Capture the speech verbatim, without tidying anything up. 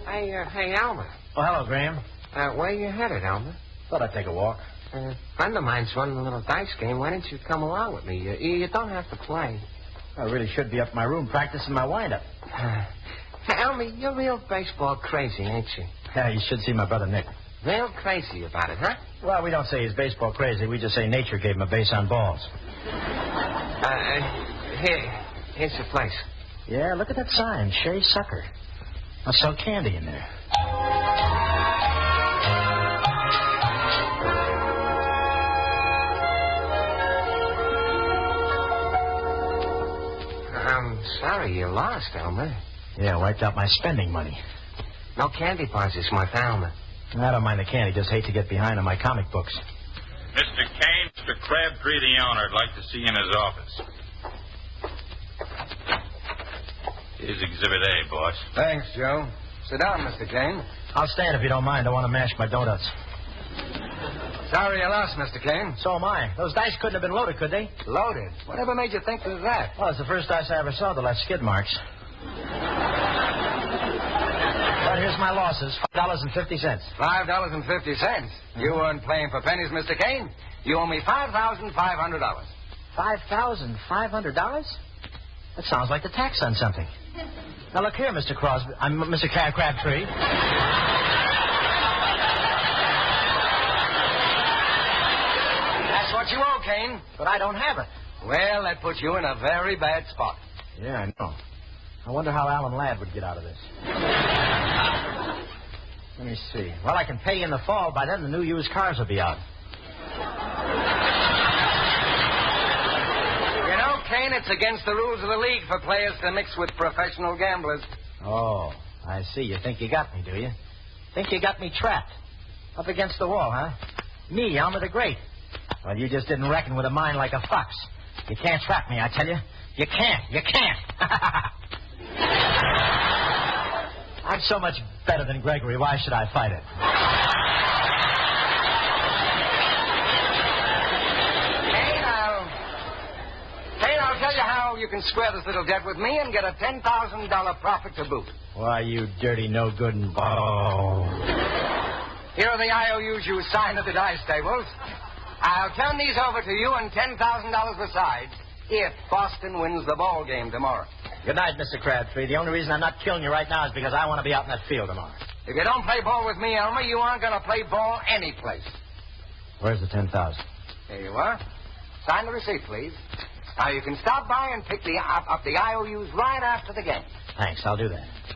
Hey, uh, hey, Elmer. Oh, hello, Graham. Uh, where you headed, Elmer? Thought I'd take a walk. Uh, a friend of mine's running a little dice game. Why don't you come along with me? You, you don't have to play. I really should be up in my room practicing my wind-up. Uh, hey, Elmer, you're real baseball crazy, ain't you? Yeah, you should see my brother Nick. Real crazy about it, huh? Well, we don't say he's baseball crazy. We just say nature gave him a base on balls. Uh, here, here's your place. Yeah, look at that sign, Shea Sucker. I'll sell candy in there. I'm sorry you lost, Elmer. Yeah, wiped out my spending money. No candy bars this month, Elmer. I don't mind the candy, just hate to get behind on my comic books. Mister Kane, Mister Crabtree, the owner, would like to see you in his office. Here's Exhibit A, boss. Thanks, Joe. Sit down, Mister Kane. I'll stand if you don't mind. I want to mash my donuts. Sorry you lost, Mister Kane. So am I. Those dice couldn't have been loaded, could they? Loaded? Whatever made you think of that? Well, it's the first dice I ever saw that left skid marks. Well, here's my losses. five dollars and fifty cents. Five dollars and fifty cents? Mm-hmm. You weren't playing for pennies, Mister Kane. You owe me five thousand five hundred dollars. Five thousand five hundred dollars? That sounds like the tax on something. Now, look here, Mister Crosby. I'm Mister Crab Crabtree. That's what you owe, Kane. But I don't have it. Well, that puts you in a very bad spot. Yeah, I know. I wonder how Alan Ladd would get out of this. Let me see. Well, I can pay in the fall. By then, the new used cars will be out. You know, Kane, it's against the rules of the league for players to mix with professional gamblers. Oh, I see. You think you got me, do you? Think you got me trapped? Up against the wall, huh? Me, Elmer the Great. Well, you just didn't reckon with a mind like a fox. You can't trap me, I tell you. You can't. You can't. I'm so much better than Gregory. Why should I fight it? Kane, I'll... Kane, I'll tell you how you can square this little debt with me and get a ten thousand dollars profit to boot. Why, you dirty, no good and... Oh. Here are the I O Us you signed at the dice tables. I'll turn these over to you and ten thousand dollars besides if Boston wins the ball game tomorrow. Good night, Mister Crabtree. The only reason I'm not killing you right now is because I want to be out in that field tomorrow. If you don't play ball with me, Elmer, you aren't going to play ball anyplace. Where's the ten thousand? There you are. Sign the receipt, please. Now, you can stop by and pick the, up, up the I O Us right after the game. Thanks, I'll do that.